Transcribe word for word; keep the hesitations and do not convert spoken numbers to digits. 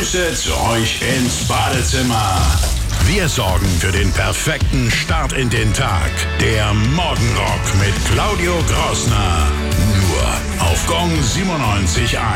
Grüße zu euch ins Badezimmer. Wir sorgen für den perfekten Start in den Tag. Der Morgenrock mit Claudio Grossner. Nur auf Gong siebenundneunzig Komma eins.